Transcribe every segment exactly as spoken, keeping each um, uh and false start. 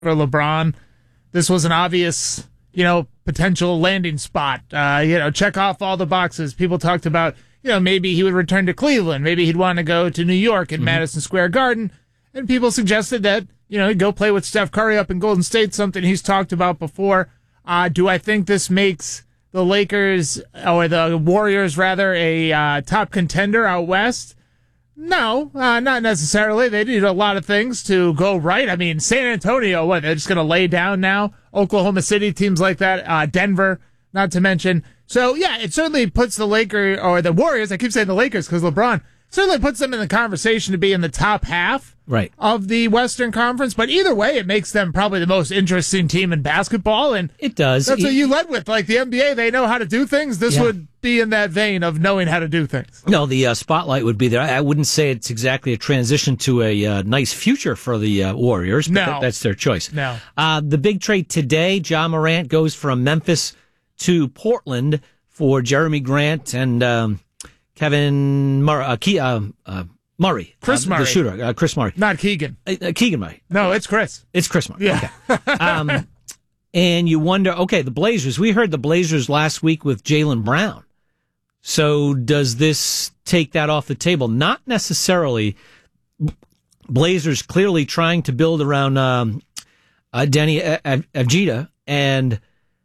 for LeBron. This was an obvious, you know, potential landing spot. Uh, you know, check off all the boxes. People talked about, you know, maybe he would return to Cleveland. Maybe he'd want to go to New York in mm-hmm. Madison Square Garden. And people suggested that, you know, he'd go play with Steph Curry up in Golden State, something he's talked about before. Uh, do I think this makes the Lakers, or the Warriors rather, a uh, top contender out west? No, uh, not necessarily. They need a lot of things to go right. I mean, San Antonio, what, they're just going to lay down now? Oklahoma City, teams like that. Uh, Denver, not to mention. So, yeah, it certainly puts the Lakers, or the Warriors, I keep saying the Lakers because LeBron, certainly puts them in the conversation to be in the top half right. of the Western Conference. But either way, it makes them probably the most interesting team in basketball. And it does. That's it, what you led with. Like the N B A, they know how to do things. This yeah. would be in that vein of knowing how to do things. No, the uh, spotlight would be there. I wouldn't say it's exactly a transition to a uh, nice future for the uh, Warriors, but no. th- that's their choice. No. Uh, the big trade today, Ja Morant goes from Memphis to Portland for Jeremy Grant and um, Kevin Murray, uh, Key, uh, uh, Murray. Chris uh, Murray. The shooter, uh, Chris Murray. Not Keegan. Uh, uh, Keegan Murray. No, it's Chris. It's Chris Murray. Yeah. Okay. Um, and you wonder, okay, the Blazers. We heard the Blazers last week with Jaylen Brown. So does this take that off the table? Not necessarily. Blazers clearly trying to build around um, uh, Danny Avdija and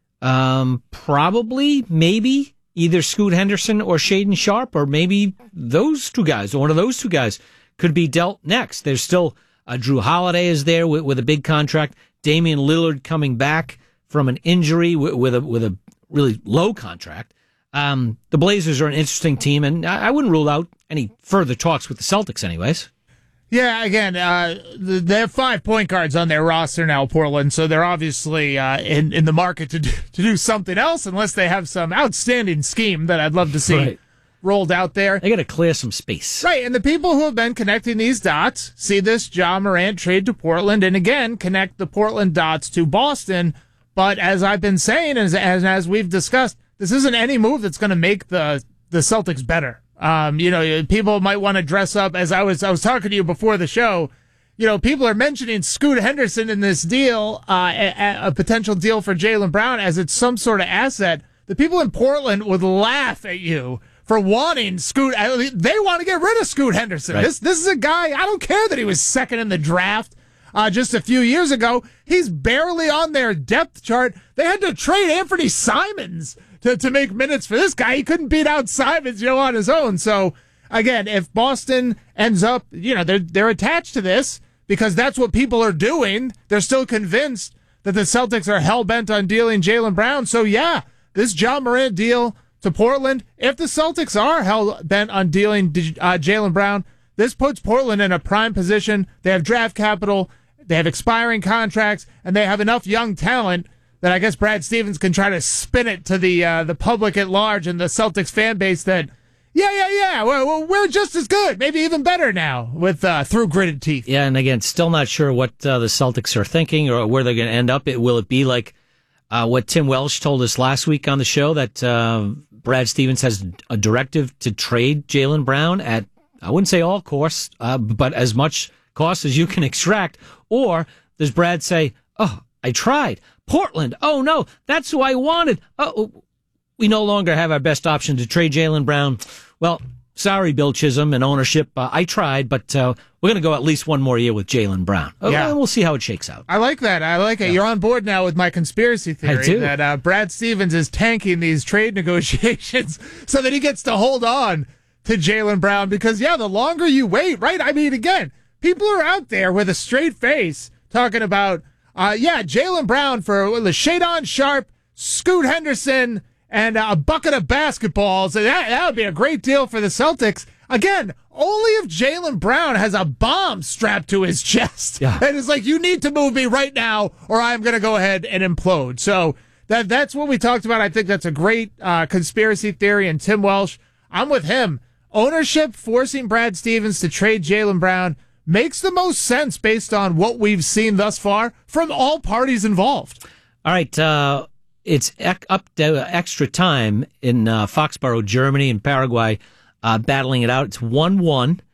um, probably, maybe, either Scoot Henderson or Shaden Sharp, or maybe those two guys, or one of those two guys could be dealt next. There's still uh, Drew Holiday is there with, with a big contract. Damian Lillard coming back from an injury with, with a with a really low contract. Um, the Blazers are an interesting team, and I, I wouldn't rule out any further talks with the Celtics anyways. Yeah, again, uh, they have five point guards on their roster now, Portland, so they're obviously uh, in, in the market to do, to do something else, unless they have some outstanding scheme that I'd love to see right. rolled out there. They got to clear some space. Right, and the people who have been connecting these dots see this Ja Morant trade to Portland, and again, connect the Portland dots to Boston. But as I've been saying, as as, as we've discussed, this isn't any move that's going to make the, the Celtics better. Um, you know, people might want to dress up, as I was I was talking to you before the show. You know, people are mentioning Scoot Henderson in this deal, uh, a, a potential deal for Jaylen Brown, as it's some sort of asset. The people in Portland would laugh at you for wanting Scoot. They want to get rid of Scoot Henderson. Right. This this is a guy, I don't care that he was second in the draft uh, just a few years ago. He's barely on their depth chart. They had to trade Anthony Simons to, to make minutes for this guy. He couldn't beat out Simons, you know, on his own. So, again, if Boston ends up, you know, they're, they're attached to this because that's what people are doing. They're still convinced that the Celtics are hell-bent on dealing Jaylen Brown. So, yeah, this Ja Morant deal to Portland, if the Celtics are hell-bent on dealing uh, Jaylen Brown, this puts Portland in a prime position. They have draft capital, they have expiring contracts, and they have enough young talent that I guess Brad Stevens can try to spin it to the uh, the public at large and the Celtics fan base that, yeah, yeah, yeah, we're, we're just as good, maybe even better now with uh, through gritted teeth. Yeah, and again, still not sure what uh, the Celtics are thinking or where they're going to end up. It, will it be like uh, what Tim Welsh told us last week on the show, that uh, Brad Stevens has a directive to trade Jaylen Brown at, I wouldn't say all cost, uh, but as much cost as you can extract? Or does Brad say, oh, I tried. Portland, oh no, that's who I wanted. Oh, we no longer have our best option to trade Jaylen Brown. Well, sorry, Bill Chisholm and ownership. Uh, I tried, but uh, we're going to go at least one more year with Jaylen Brown. Uh, yeah. We'll see how it shakes out. I like that. I like it. Yeah. You're on board now with my conspiracy theory I do. that uh, Brad Stevens is tanking these trade negotiations so that he gets to hold on to Jaylen Brown. Because, yeah, the longer you wait, right? I mean, again, people are out there with a straight face talking about, Uh, yeah, Jaylen Brown for the Shaden Sharp, Scoot Henderson, and a bucket of basketballs. That, that would be a great deal for the Celtics. Again, only if Jaylen Brown has a bomb strapped to his chest. Yeah. And it's like, you need to move me right now or I'm going to go ahead and implode. So that that's what we talked about. I think that's a great uh, conspiracy theory. And Tim Welsh, I'm with him. Ownership forcing Brad Stevens to trade Jaylen Brown makes the most sense based on what we've seen thus far from all parties involved. All right, uh, it's ec- up to extra time in uh, Foxborough, Germany, and Paraguay uh, battling it out. It's one one.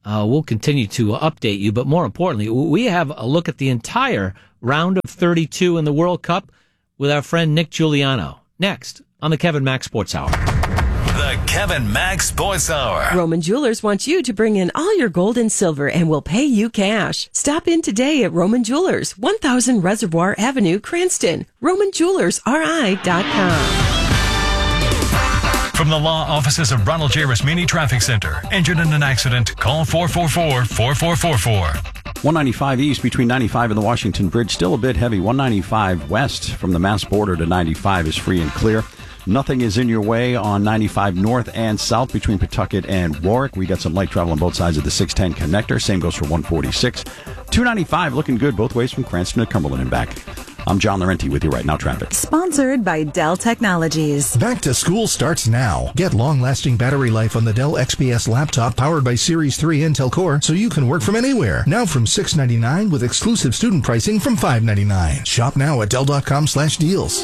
Uh, we'll continue to update you, but more importantly, we have a look at the entire round of thirty-two in the World Cup with our friend Nick Giuliano. Next on the Kevin Mack Sports Hour. The Kevin Mack Sports Hour. Roman Jewelers wants you to bring in all your gold and silver and will pay you cash. Stop in today at Roman Jewelers, one thousand Reservoir Avenue, Cranston. Roman Jewelers R I dot com. From the law offices of Ronald J. Rasmini Traffic Center. Injured in an accident? Call four four four, four four four four. one ninety-five east between ninety-five and the Washington Bridge. Still a bit heavy. one ninety-five west from the Mass border to ninety-five is free and clear. Nothing is in your way on ninety-five north and south between Pawtucket and Warwick. We got some light travel on both sides of the six ten connector. Same goes for one forty-six. two ninety-five looking good both ways from Cranston to Cumberland and back. I'm John Laurenti with you right now, traffic. Sponsored by Dell Technologies. Back to school starts now. Get long-lasting battery life on the Dell X P S laptop powered by Series three Intel Core so you can work from anywhere. Now from six ninety-nine with exclusive student pricing from five ninety-nine. Shop now at Dell.com slash deals.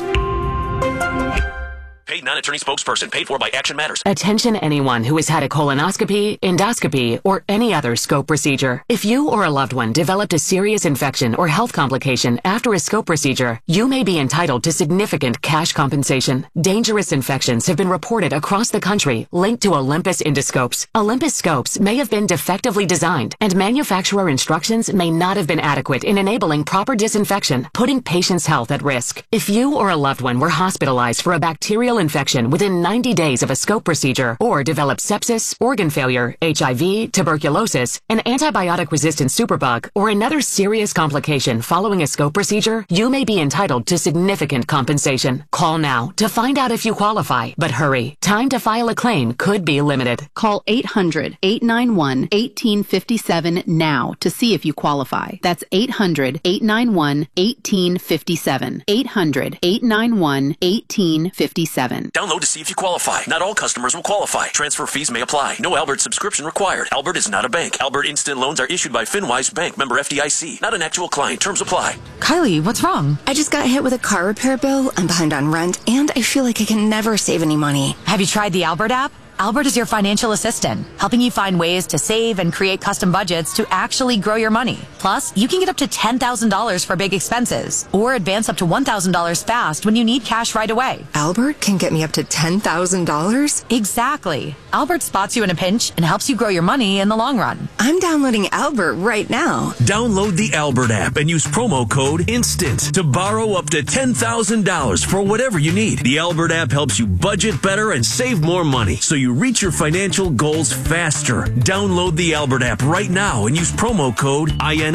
Paid non-attorney spokesperson. Paid for by Action Matters. Attention anyone who has had a colonoscopy, endoscopy, or any other scope procedure. If you or a loved one developed a serious infection or health complication after a scope procedure, you may be entitled to significant cash compensation. Dangerous infections have been reported across the country linked to Olympus endoscopes. Olympus scopes may have been defectively designed, and manufacturer instructions may not have been adequate in enabling proper disinfection, putting patients' health at risk. If you or a loved one were hospitalized for a bacterial infection within ninety days of a scope procedure, or developed sepsis, organ failure, H I V, tuberculosis, an antibiotic-resistant superbug, or another serious complication following a scope procedure, you may be entitled to significant compensation. Call now to find out if you qualify, but hurry. Time to file a claim could be limited. Call eight hundred, eight nine one, one eight five seven now to see if you qualify. That's eight hundred, eight nine one, one eight five seven. eight hundred, eight nine one, one eight five seven. Download to see if you qualify. Not all customers will qualify. Transfer fees may apply. No Albert subscription required. Albert is not a bank. Albert Instant Loans are issued by FinWise Bank, member F D I C. Not an actual client. Terms apply. Kylie, what's wrong? I just got hit with a car repair bill. I'm behind on rent, and I feel like I can never save any money. Have you tried the Albert app? Albert is your financial assistant, helping you find ways to save and create custom budgets to actually grow your money. Plus, you can get up to ten thousand dollars for big expenses, or advance up to one thousand dollars fast when you need cash right away. Albert can get me up to ten thousand dollars? Exactly. Albert spots you in a pinch and helps you grow your money in the long run. I'm downloading Albert right now. Download the Albert app and use promo code INSTANT to borrow up to ten thousand dollars for whatever you need. The Albert app helps you budget better and save more money, so you reach your financial goals faster. Download the Albert app right now and use promo code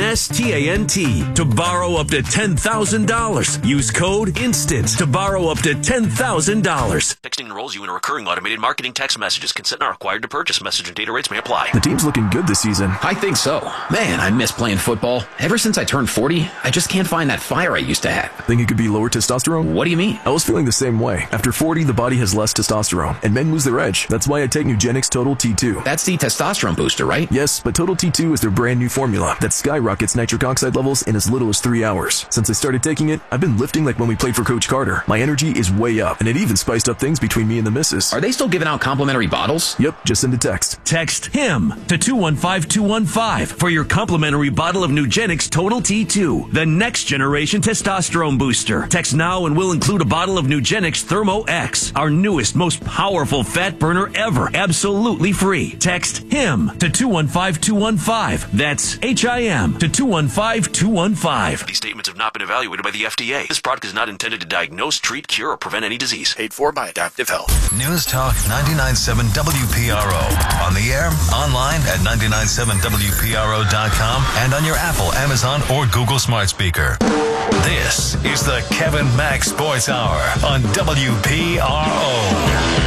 INSTANT to borrow up to ten thousand dollars. Use code INSTANT to borrow up to ten thousand dollars. Texting enrolls you in a recurring automated marketing text messages. Consent not required to purchase. Message and data rates may apply. The team's looking good this season. I think so. Man, I miss playing football. Ever since I turned forty, I just can't find that fire I used to have. Think it could be lower testosterone? What do you mean? I was feeling the same way. After forty, the body has less testosterone, and men lose their edge. That's why I take Nugenix Total T two. That's the testosterone booster, right? Yes, but Total T two is their brand new formula that skyrockets nitric oxide levels in as little as three hours. Since I started taking it, I've been lifting like when we played for Coach Carter. My energy is way up, and it even spiced up things between me and the missus. Are they still giving out complimentary bottles? Yep, just send a text. Text HIM to two one five two one five for your complimentary bottle of Nugenix Total T two, the next generation testosterone booster. Text now and we'll include a bottle of Nugenix Thermo X, our newest, most powerful fat burner ever. Absolutely free. Text HIM to two one five two one five. That's H I M to two one five two one five. These statements have not been evaluated by the F D A. This product is not intended to diagnose, treat, cure, or prevent any disease. Paid for by Adaptive Health. News Talk ninety-nine point seven W P R O. On the air, online at nine nine seven W P R O dot com, and on your Apple, Amazon, or Google smart speaker. This is the Kevin Mack Sports Hour on W P R O.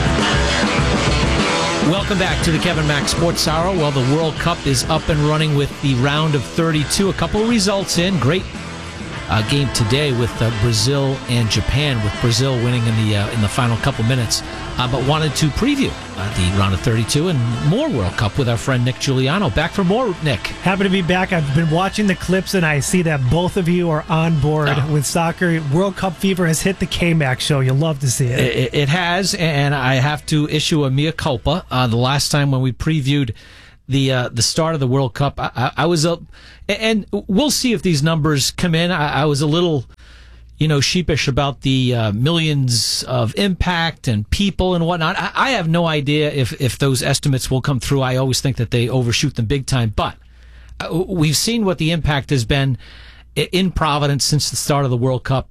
Welcome back to the Kevin Mack Sports Hour. Well, the World Cup is up and running with the round of thirty-two. A couple of results in. Great uh, game today with uh, Brazil and Japan, with Brazil winning in the uh, in the final couple minutes. Uh, but wanted to preview uh, the round of thirty-two and more World Cup with our friend Nick Giuliano. Back for more, Nick. Happy to be back. I've been watching the clips, and I see that both of you are on board oh. with soccer. World Cup fever has hit the K-Mac show. You'll love to see it. It, it has, and I have to issue a mea culpa. Uh, the last time when we previewed the uh, the start of the World Cup, I, I, I was a, and we'll see if these numbers come in. I, I was a little, you know, sheepish about the uh, millions of impact and people and whatnot. I, I have no idea if if those estimates will come through. I always think that they overshoot them big time, but uh, we've seen what the impact has been in Providence since the start of the World Cup.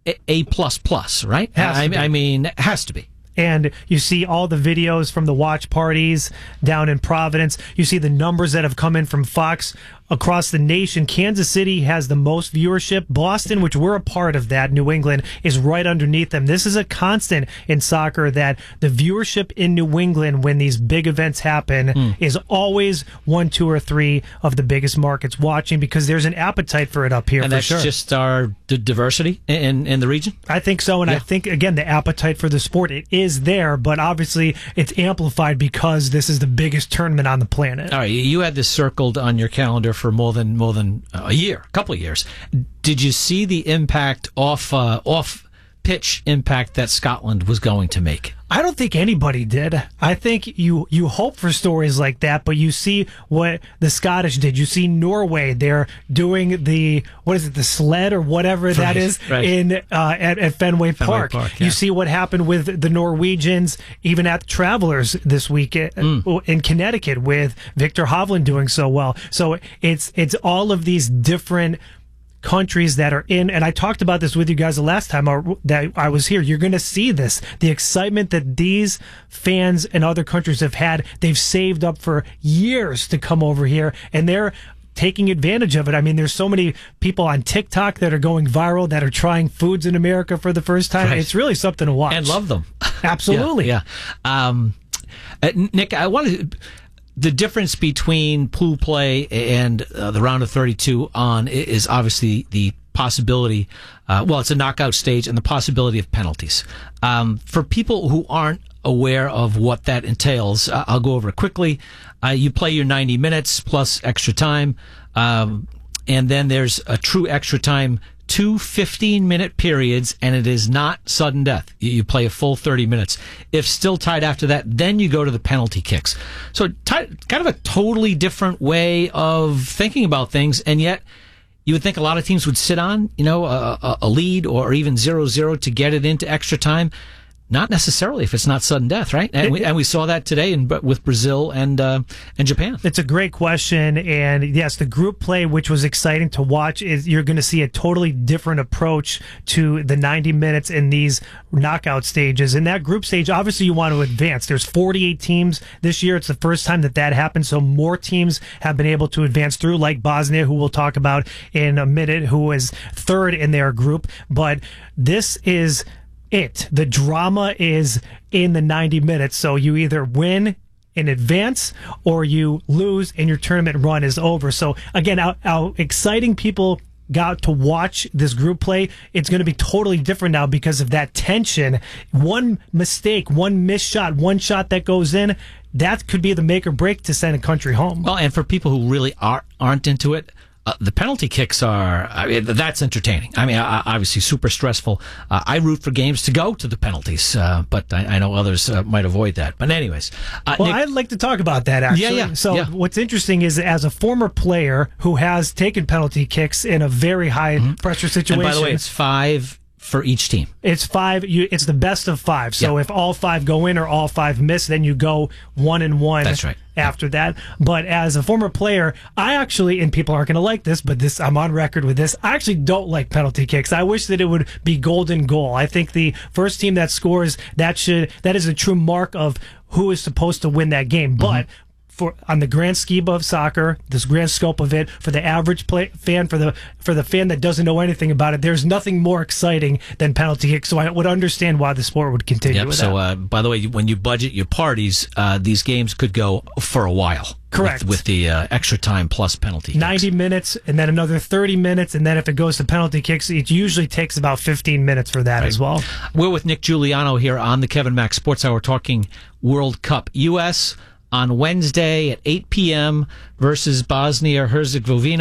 A plus plus, right? I, I mean, it has to be. And you see all the videos from the watch parties down in Providence. You see the numbers that have come in from Fox across the nation. Kansas City has the most viewership. Boston, which we're a part of that, New England, is right underneath them. This is a constant in soccer that the viewership in New England when these big events happen mm. is always one, two, or three of the biggest markets watching because there's an appetite for it up here. And for that's sure. just our d- diversity in, in the region? I think so. And yeah. I think, again, the appetite for the sport, it is there, but obviously it's amplified because this is the biggest tournament on the planet. All right. You had this circled on your calendar for more than more than a year, a couple of years. Did you see the impact off uh, off pitch impact that Scotland was going to make? I don't think anybody did. I think you you hope for stories like that, but you see what the Scottish did. You see Norway, they're doing the, what is it, the sled or whatever right, that is right. in uh, at, at Fenway, Fenway Park. Park yeah. You see what happened with the Norwegians, even at the Travelers this week mm. in Connecticut with Victor Hovland doing so well. So it's it's all of these different countries that are in, and I talked about this with you guys the last time I, that I was here. You're going to see this, the excitement that these fans in other countries have had. They've saved up for years to come over here, and they're taking advantage of it. I mean, there's so many people on TikTok that are going viral that are trying foods in America for the first time. Right. It's really something to watch. And love them. Absolutely. yeah. yeah. Um, uh, Nick, I wanted to... The difference between pool play and uh, the round of thirty-two on is obviously the possibility, uh, well, it's a knockout stage and the possibility of penalties. Um, for people who aren't aware of what that entails, uh, I'll go over it quickly. Uh, you play your ninety minutes plus extra time, um, and then there's a true extra time, two fifteen-minute periods, and it is not sudden death. You play a full thirty minutes. If still tied after that, then you go to the penalty kicks. So t- kind of a totally different way of thinking about things, and yet you would think a lot of teams would sit on, you know, a, a lead or even zero zero to get it into extra time. Not necessarily if it's not sudden death, right? And we, and we saw that today in, with Brazil and uh, and Japan. It's a great question, and yes, the group play, which was exciting to watch, is you're going to see a totally different approach to the ninety minutes in these knockout stages. In that group stage, obviously you want to advance. There's forty-eight teams this year. It's the first time that that happened, so more teams have been able to advance through, like Bosnia, who we'll talk about in a minute, who is third in their group. But this is it. The drama is in the ninety minutes. So you either win in advance or you lose and your tournament run is over. So again, how, how exciting people got to watch this group play, it's going to be totally different now because of that tension. One mistake, one missed shot, one shot that goes in, that could be the make or break to send a country home. Well, and for people who really are, aren't into it, Uh, the penalty kicks are, I mean, that's entertaining. I mean, uh, obviously super stressful. Uh, I root for games to go to the penalties, uh, but I, I know others uh, might avoid that. But anyways. Uh, well, Nick, I'd like to talk about that, actually. Yeah, yeah. So yeah. what's interesting is as a former player who has taken penalty kicks in a very high mm-hmm. pressure situation. And by the way, it's five for each team. It's five. You, it's the best of five. So yeah. if all five go in or all five miss, then you go one and one. That's right. After that. But as a former player, I actually, and people aren't going to like this, but this, I'm on record with this, I actually don't like penalty kicks. I wish that it would be golden goal. I think the first team that scores, that should, that is a true mark of who is supposed to win that game. Mm-hmm. But for, on the grand scheme of soccer, this grand scope of it, for the average play, fan, for the for the fan that doesn't know anything about it, there's nothing more exciting than penalty kicks. So I would understand why the sport would continue yep, with so, that. So, uh, by the way, when you budget your parties, uh, these games could go for a while. Correct. With, with the uh, extra time plus penalty kicks. ninety minutes, and then another thirty minutes, and then if it goes to penalty kicks, it usually takes about fifteen minutes for that right. as well. We're with Nick Giuliano here on the Kevin Mack Sports Hour talking World Cup. U S on Wednesday at eight p.m. versus Bosnia-Herzegovina.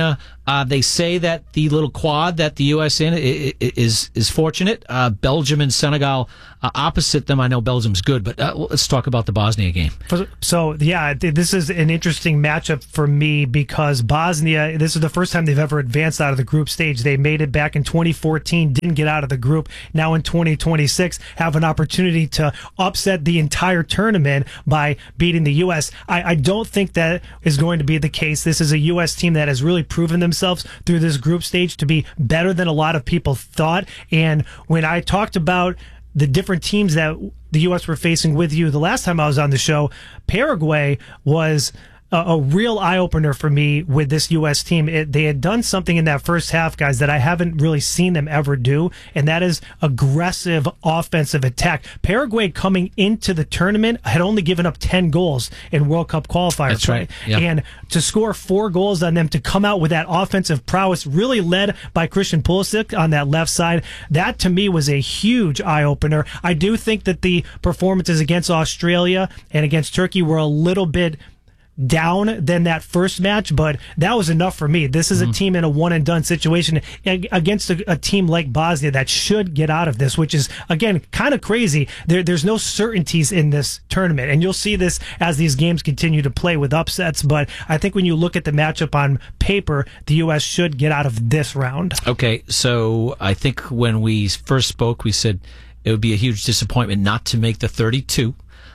Uh, they say that the little quad that the U S in is is fortunate. Uh, Belgium and Senegal uh, opposite them. I know Belgium's good, but uh, let's talk about the Bosnia game. So, yeah, this is an interesting matchup for me because Bosnia, this is the first time they've ever advanced out of the group stage. They made it back in twenty fourteen, didn't get out of the group. Now in twenty twenty-six, have an opportunity to upset the entire tournament by beating the U S. I, I don't think that is going to be the case. This is a U S team that has really proven themselves through this group stage to be better than a lot of people thought. And when I talked about the different teams that the U S were facing with you the last time I was on the show, Paraguay was a, a real eye-opener for me with this U S team. It, they had done something in that first half, guys, that I haven't really seen them ever do, and that is aggressive offensive attack. Paraguay coming into the tournament had only given up ten goals in World Cup qualifier That's play. right. Yep. And to score four goals on them, to come out with that offensive prowess, really led by Christian Pulisic on that left side, that to me was a huge eye-opener. I do think that the performances against Australia and against Turkey were a little bit down than that first match, but that was enough for me. This is mm-hmm. a team in a one and done situation against a, a team like Bosnia that should get out of this, which is, again, kind of crazy. There, there's no certainties in this tournament, and you'll see this as these games continue to play with upsets, but I think when you look at the matchup on paper, the U S should get out of this round. Okay, so I think when we first spoke, we said it would be a huge disappointment not to make the thirty-two.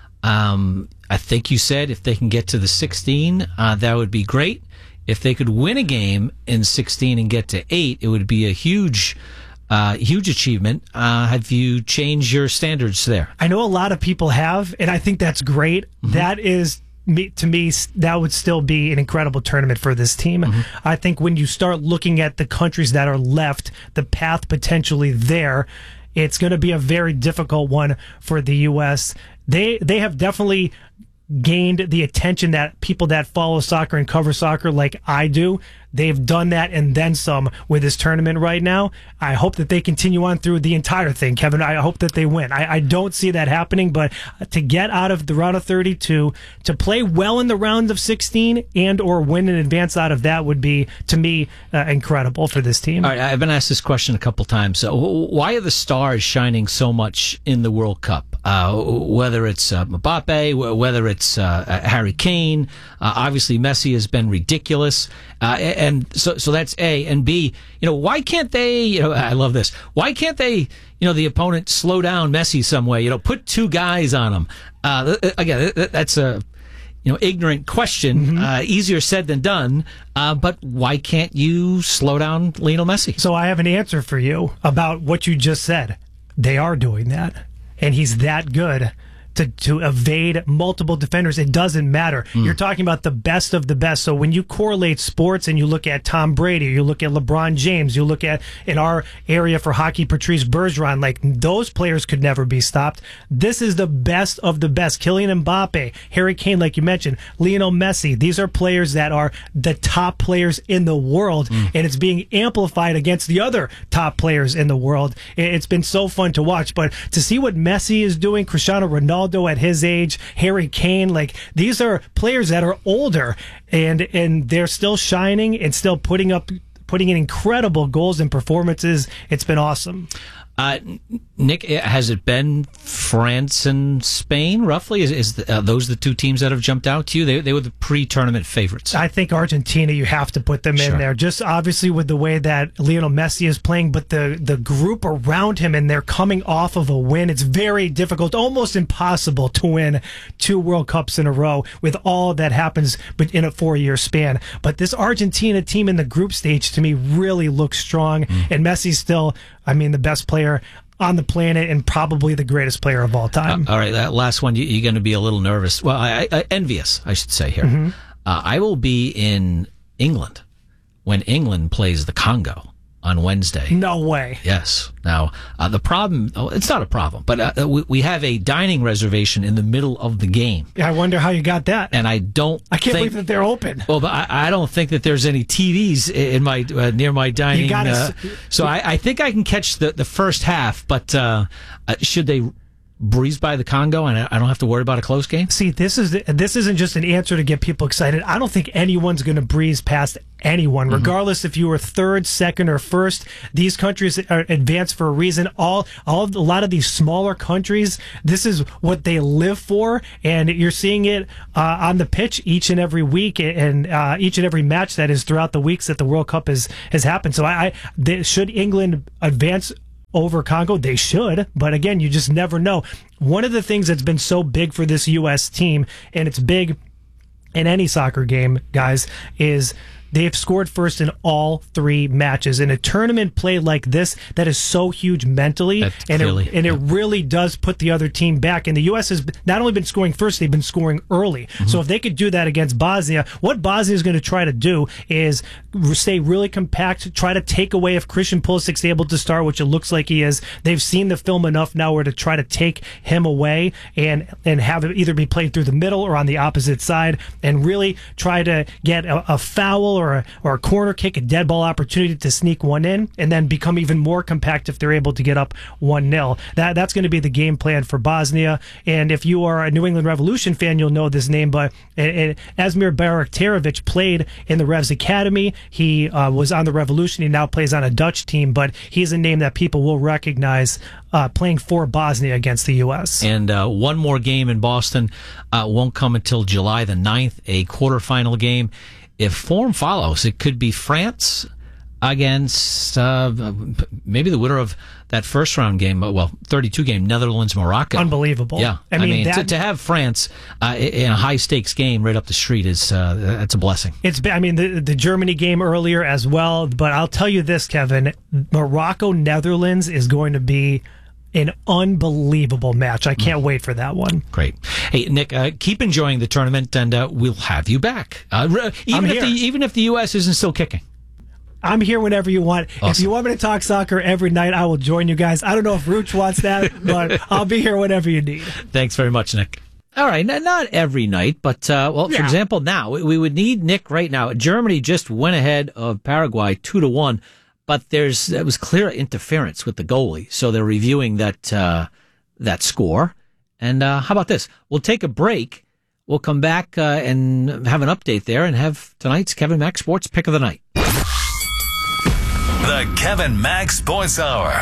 Um, I think you said if they can get to the sixteen, uh, that would be great. If they could win a game in sixteen and get to eight, it would be a huge, uh, huge achievement. Uh, have you changed your standards there? I know a lot of people have, and I think that's great. Mm-hmm. That is, me, to me, that would still be an incredible tournament for this team. Mm-hmm. I think when you start looking at the countries that are left, the path potentially there, it's going to be a very difficult one for the U S. They they have definitely gained the attention that people that follow soccer and cover soccer like I do. They've done that and then some with this tournament right now. I hope that they continue on through the entire thing, Kevin. I hope that they win. I, I don't see that happening, but to get out of the round of thirty-two, to play well in the round of sixteen and or win and advance out of that would be, to me, uh, incredible for this team. All right, I've been asked this question a couple times. So why are the stars shining so much in the World Cup? Uh, whether it's uh, Mbappe, whether it's uh, Harry Kane, uh, obviously Messi has been ridiculous. Uh, and so, so that's A. And B, you know, why can't they, you know, I love this. Why can't they, you know, the opponent slow down Messi some way, you know, put two guys on him? Uh, again, that's a, you know, ignorant question, mm-hmm. uh, easier said than done. Uh, but why can't you slow down Lionel Messi? So I have an answer for you about what you just said. They are doing that. And he's that good to, to evade multiple defenders. It doesn't matter. Mm. You're talking about the best of the best. So when you correlate sports and you look at Tom Brady, you look at LeBron James, you look at, in our area for hockey, Patrice Bergeron, like those players could never be stopped. This is the best of the best. Kylian Mbappe, Harry Kane, like you mentioned, Lionel Messi. These are players that are the top players in the world, mm. and it's being amplified against the other top players in the world. It's been so fun to watch, but to see what Messi is doing, Cristiano Ronaldo at his age, Harry Kane, like these are players that are older and and they're still shining and still putting up putting in incredible goals and performances. It's been awesome. Uh, Nick, has it been France and Spain, roughly? Is, is the, uh, those the two teams that have jumped out to you? They, they were the pre-tournament favorites. I think Argentina, you have to put them sure. in there. Just obviously with the way that Lionel Messi is playing, but the, the group around him, and they're coming off of a win. It's very difficult, almost impossible to win two World Cups in a row with all that happens in a four-year span. But this Argentina team in the group stage, to me, really looks strong. Mm. And Messi's still, I mean, the best player on the planet and probably the greatest player of all time. Uh, all right, that last one, you, you're going to be a little nervous. Well, I, I, envious, I should say here. Mm-hmm. Uh, I will be in England when England plays the Congo on Wednesday. No way. Yes. Now, uh, the problem, oh, it's not a problem, but uh, we, we have a dining reservation in the middle of the game. I wonder how you got that. And I don't I can't think, believe that they're open. Well, but I, I don't think that there's any T Vs in my uh, near my dining. You gotta, uh, so I, I think I can catch the, the first half, but uh, uh, should they breeze by the Congo and I don't have to worry about a close game? See, this is this isn't just an answer to get people excited. I don't think anyone's going to breeze past anyone, mm-hmm. regardless if you were third, second, or first. These countries are advanced for a reason. All, all of, a lot of these smaller countries, this is what they live for, and you're seeing it uh, on the pitch each and every week, and uh, each and every match that is throughout the weeks that the World Cup has has happened. So, I, I they, should England advance over Congo? They should, but again, you just never know. One of the things that's been so big for this U S team, and it's big in any soccer game, guys, is they've scored first in all three matches. In a tournament play like this, that is so huge mentally, That's and clearly, it, and yeah. it really does put the other team back. And the U S has not only been scoring first, they've been scoring early. Mm-hmm. So if they could do that against Bosnia, what Bosnia is going to try to do is stay really compact, try to take away if Christian Pulisic's able to start, which it looks like he is. They've seen the film enough now where to try to take him away and, and have it either be played through the middle or on the opposite side, and really try to get a, a foul or a, or a corner kick, a dead ball opportunity to sneak one in, and then become even more compact if they're able to get up one nil. That, that's going to be the game plan for Bosnia. And if you are a New England Revolution fan, you'll know this name, but and, and Asmir Baraktarovic played in the Revs Academy. He uh, was on the Revolution. He now plays on a Dutch team, but he's a name that people will recognize uh, playing for Bosnia against the U S. And uh, one more game in Boston uh, won't come until July the ninth, a quarterfinal game. If form follows, it could be France against uh, maybe the winner of that first round game, well, thirty-two game, Netherlands, Morocco. Unbelievable. Yeah. I I mean, mean, that, to, to have France uh, in a high stakes game right up the street is uh, that's a blessing. It's, I mean, the, the Germany game earlier as well, but I'll tell you this, Kevin, Morocco, Netherlands is going to be an unbelievable match. I can't wait for that one. Great. Hey, Nick, uh, keep enjoying the tournament, and uh, we'll have you back. Uh, even, if the, even if the U S isn't still kicking. I'm here whenever you want. Awesome. If you want me to talk soccer every night, I will join you guys. I don't know if Rooch wants that, but I'll be here whenever you need. Thanks very much, Nick. All right, not every night, but, uh, well, yeah. For example, now, we would need Nick right now. Germany just went ahead of Paraguay two to one. But there's it was clear interference with the goalie, so they're reviewing that uh, that score. And uh, how about this? We'll take a break. We'll come back uh, and have an update there, and have tonight's Kevin Mack Sports Pick of the Night. The Kevin Mack Sports Hour.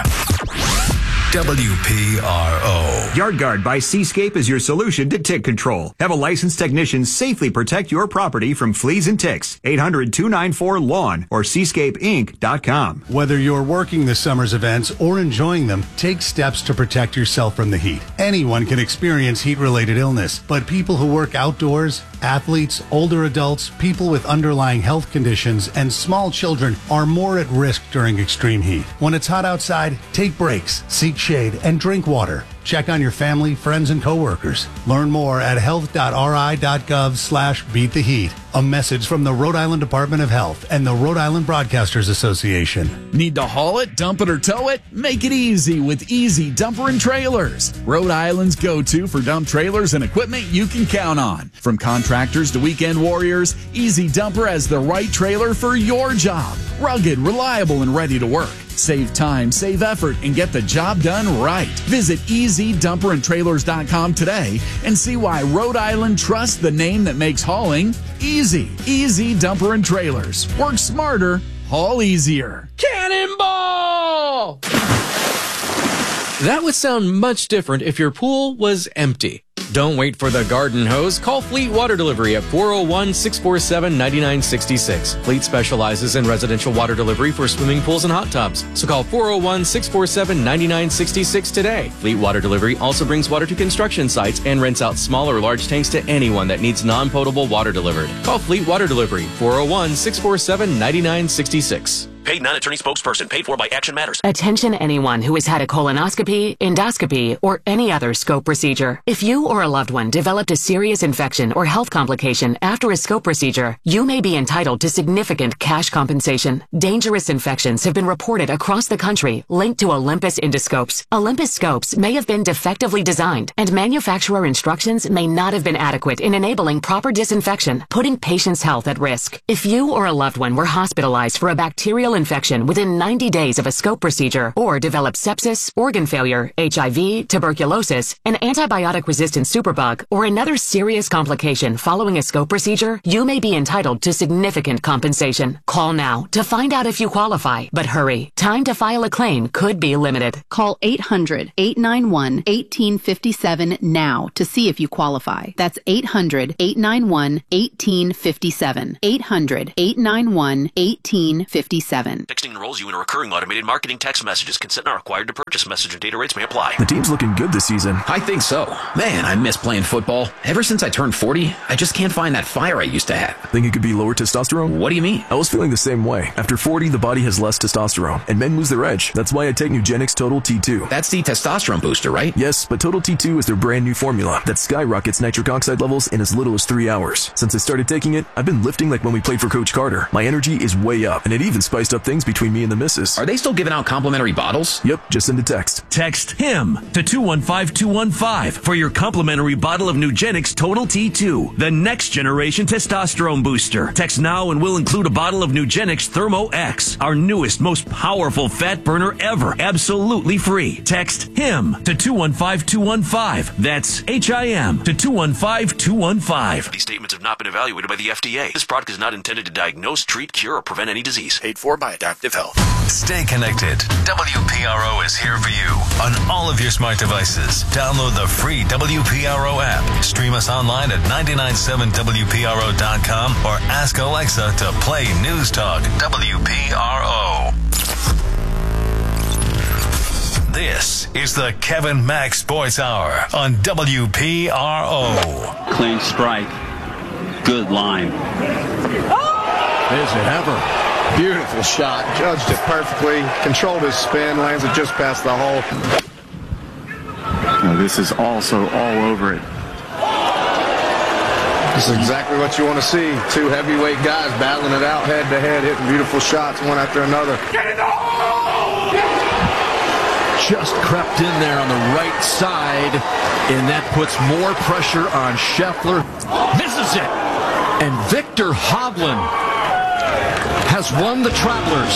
W P R O. YardGuard by Seascape is your solution to tick control. Have a licensed technician safely protect your property from fleas and ticks. eight hundred, two nine four, lawn or seascape inc dot com. Whether you're working the summer's events or enjoying them, take steps to protect yourself from the heat. Anyone can experience heat-related illness, but people who work outdoors, athletes, older adults, people with underlying health conditions, and small children are more at risk during extreme heat. When it's hot outside, take breaks, seek shade, and drink water. Check on your family, friends, and coworkers. Learn more at health.ri.gov slash beat the heat. A message from the Rhode Island Department of Health and the Rhode Island Broadcasters Association. Need to haul it, dump it, or tow it? Make it easy with Easy Dumper and Trailers. Rhode Island's go-to for dump trailers and equipment you can count on. From contractors to weekend warriors, Easy Dumper has the right trailer for your job. Rugged, reliable, and ready to work. Save time, save effort, and get the job done right. Visit easy dumper and trailers dot com today and see why Rhode Island trusts the name that makes hauling easy. Easy Dumper and Trailers. Work smarter, haul easier. Cannonball! That would sound much different if your pool was empty. Don't wait for the garden hose. Call Fleet Water Delivery at four oh one, six four seven, nine nine six six. Fleet specializes in residential water delivery for swimming pools and hot tubs. So call four oh one, six four seven, nine nine six six today. Fleet Water Delivery also brings water to construction sites and rents out small or large tanks to anyone that needs non-potable water delivered. Call Fleet Water Delivery, four oh one, six four seven, nine nine six six. Paid non-attorney spokesperson. Paid for by Action Matters. Attention anyone who has had a colonoscopy, endoscopy, or any other scope procedure. If you or a loved one developed a serious infection or health complication after a scope procedure, you may be entitled to significant cash compensation. Dangerous infections have been reported across the country linked to Olympus endoscopes. Olympus scopes may have been defectively designed, and manufacturer instructions may not have been adequate in enabling proper disinfection, putting patients' health at risk. If you or a loved one were hospitalized for a bacterial bacterial infection within ninety days of a scope procedure or develop sepsis, organ failure, H I V, tuberculosis, an antibiotic-resistant superbug, or another serious complication following a scope procedure, you may be entitled to significant compensation. Call now to find out if you qualify. But hurry, time to file a claim could be limited. Call eight hundred, eight nine one, one eight five seven now to see if you qualify. That's eight hundred, eight nine one, one eight five seven. eight hundred, eight nine one, one eight five seven. Texting enrolls you in a recurring automated marketing text messages. Consent not required to purchase. Message and data rates may apply. The team's looking good this season. I think so. Man, I miss playing football. Ever since I turned forty, I just can't find that fire I used to have. Think it could be lower testosterone? What do you mean? I was feeling the same way. After forty, the body has less testosterone, and men lose their edge. That's why I take Nugenix Total T two. That's the testosterone booster, right? Yes, but Total T two is their brand new formula that skyrockets nitric oxide levels in as little as three hours. Since I started taking it, I've been lifting like when we played for Coach Carter. My energy is way up, and it even spiced up things between me and the missus. Are they still giving out complimentary bottles? Yep, just send a text. Text HIM to two one five two one five for your complimentary bottle of Nugenix Total T two, the next generation testosterone booster. Text now and we'll include a bottle of Nugenix Thermo X, our newest, most powerful fat burner ever, absolutely free. Text HIM to two one five two one five. That's H I M to two one five two one five. These statements have not been evaluated by the F D A. This product is not intended to diagnose, treat, cure, or prevent any disease. Paid for by Adaptive Health. Stay connected. W P R O is here for you on all of your smart devices. Download the free W P R O app. Stream us online at nine nine seven W P R O dot com or ask Alexa to play News Talk W P R O. This is the Kevin Mack Sports Hour on W P R O. Clean strike. Good line. There's a Hever. Beautiful shot. Judged it perfectly. Controlled his spin. Lands it just past the hole. Now this is also all over it. This is exactly what you want to see. Two heavyweight guys battling it out head to head, hitting beautiful shots one after another. Get in the hole! Just crept in there on the right side, and that puts more pressure on Scheffler. Misses it. And Victor Hovland has won the Travelers.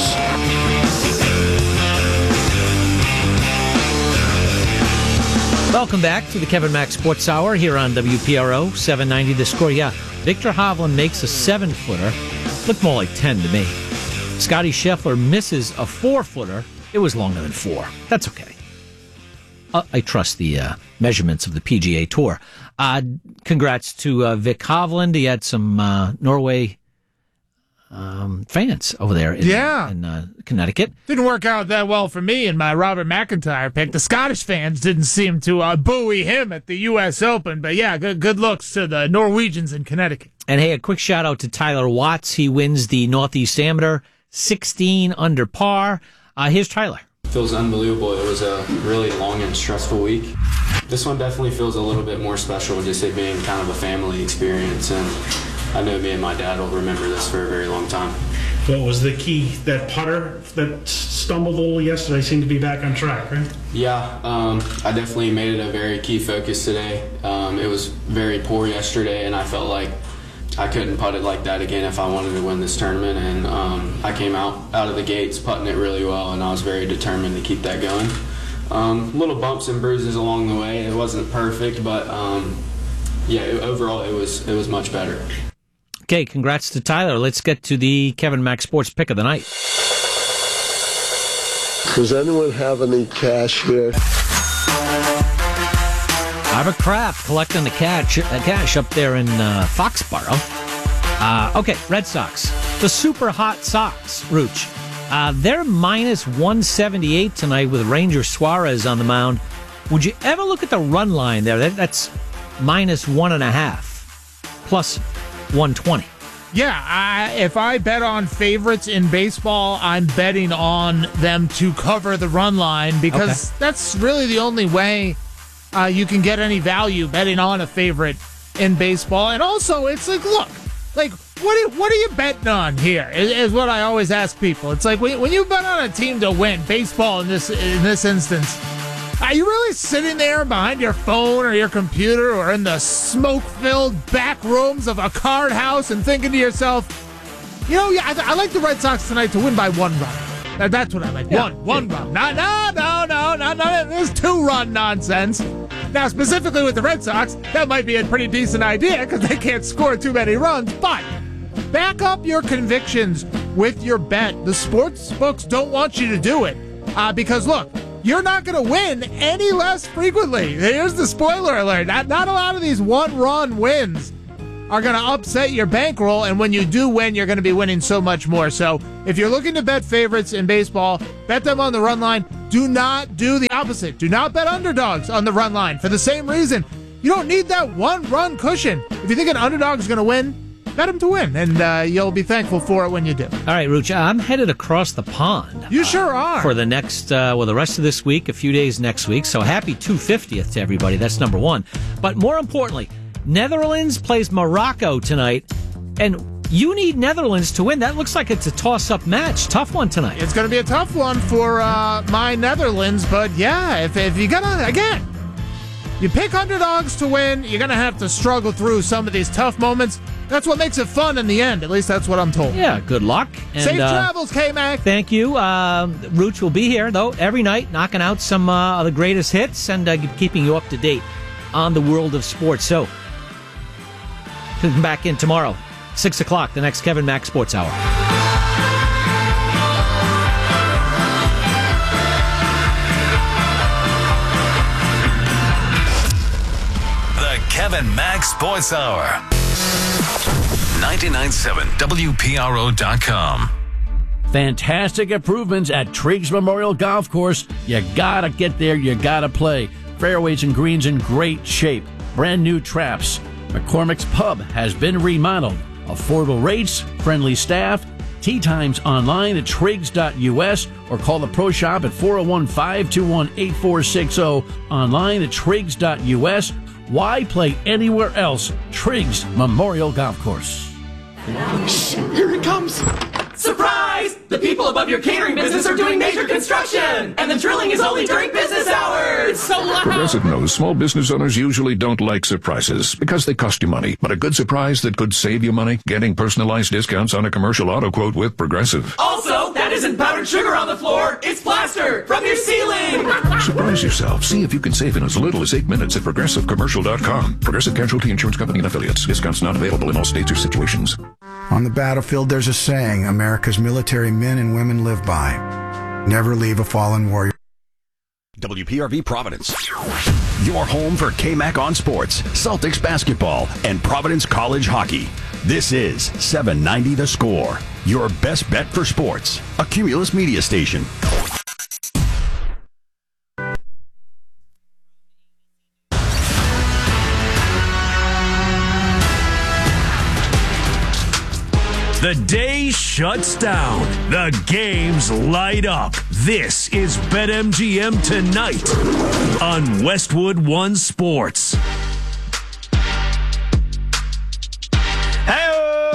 Welcome back to the Kevin Mack Sports Hour here on W P R O seven ninety The Score. Yeah, Victor Hovland makes a seven-footer. Looked more like ten to me. Scotty Scheffler misses a four-footer. It was longer than four. That's okay. Uh, I trust the uh, measurements of the P G A Tour. Uh, congrats to uh, Vic Hovland. He had some uh, Norway um, fans over there in, yeah. in uh, Connecticut. Didn't work out that well for me in my Robert McIntyre pick. The Scottish fans didn't seem to uh, buoy him at the U S Open. But yeah, good, good looks to the Norwegians in Connecticut. And hey, a quick shout out to Tyler Watts. He wins the Northeast Amateur, sixteen under par. Uh, here's Tyler. Feels unbelievable. It was a really long and stressful week. This one definitely feels a little bit more special, just it being kind of a family experience, and I know me and my dad will remember this for a very long time. What was the key? That putter that stumbled a little yesterday seemed to be back on track, right? Yeah, um, I definitely made it a very key focus today. Um, it was very poor yesterday, and I felt like I couldn't putt it like that again if I wanted to win this tournament, and um, I came out, out of the gates putting it really well, and I was very determined to keep that going. Um, little bumps and bruises along the way. It wasn't perfect, but um, yeah, it, overall it was it was much better. Okay, congrats to Tyler. Let's get to the Kevin Mack Sports Pick of the Night. Does anyone have any cash here? Ira Kraft collecting the cash, uh, cash up there in uh, Foxborough. Uh, okay, Red Sox. The super hot Sox, Rooch. Uh, they're minus one seventy-eight tonight with Ranger Suarez on the mound. Would you ever look at the run line there? That, that's minus one and a half, plus one twenty. Yeah, I, if I bet on favorites in baseball, I'm betting on them to cover the run line because okay. that's really the only way uh, you can get any value betting on a favorite in baseball. And also, it's like, look, like, what are, what are you betting on here is, is what I always ask people. It's like, when, when you bet on a team to win, baseball in this in this instance, are you really sitting there behind your phone or your computer or in the smoke-filled back rooms of a card house and thinking to yourself, You know, yeah, I, I like the Red Sox tonight to win by one run. That, that's what I like. Yeah. One, one run. No, no, no, no, no, no. This two-run nonsense. Now, specifically with the Red Sox, that might be a pretty decent idea because they can't score too many runs. But back up your convictions with your bet. The sports books don't want you to do it uh, because, look, you're not going to win any less frequently. Here's the spoiler alert. Not, not a lot of these one-run wins are going to upset your bankroll, and when you do win, you're going to be winning so much more. So if you're looking to bet favorites in baseball, bet them on the run line. Do not do the opposite. Do not bet underdogs on the run line for the same reason. You don't need that one-run cushion. If you think an underdog is going to win, bet them to win, and uh, you'll be thankful for it when you do. All right, Ruch, I'm headed across the pond. You sure are. For the next, uh, well, the rest of this week, a few days next week. So happy two hundred fiftieth to everybody. That's number one. But more importantly, Netherlands plays Morocco tonight, and you need Netherlands to win. That looks like it's a toss-up match. Tough one tonight. It's going to be a tough one for uh, my Netherlands, but yeah, if, if you're going to, again, you pick underdogs to win, you're going to have to struggle through some of these tough moments. That's what makes it fun in the end. At least that's what I'm told. Yeah, good luck. And, Safe uh, travels, K-Mac. Thank you. Uh, Rooch will be here, though, every night, knocking out some uh, of the greatest hits and uh, keeping you up to date on the world of sports. So, come back in tomorrow, six o'clock, the next Kevin Mack Sports Hour. The Kevin Mack Sports Hour. ninety-nine point seven W P R O dot com. Fantastic improvements at Triggs Memorial Golf Course. You gotta get there, you gotta play. Fairways and greens in great shape. Brand new traps. McCormick's Pub has been remodeled. Affordable rates, friendly staff, tee times online at triggs dot U S or call the Pro Shop at four oh one, five two one, eight four six oh, online at triggs dot U S. Why play anywhere else? Triggs Memorial Golf Course. Shh, here it comes. Surprise! The people above your catering business are doing major construction, and the drilling is only during business hours. It's so loud. Progressive knows small business owners usually don't like surprises because they cost you money. But a good surprise that could save you money? Getting personalized discounts on a commercial auto quote with Progressive. Also, that isn't powdered sugar on the floor. It's plaster from your ceiling. Surprise yourself. See if you can save in as little as eight minutes at progressive commercial dot com. Progressive Casualty Insurance Company and affiliates. Discounts not available in all states or situations. On the battlefield, there's a saying America's military men and women live by. Never leave a fallen warrior. W P R V Providence. Your home for K-Mac on sports, Celtics basketball, and Providence College hockey. This is seven ninety The Score, your best bet for sports. A Cumulus media station. The day shuts down. The games light up. This is BetMGM Tonight on Westwood One Sports. Hey,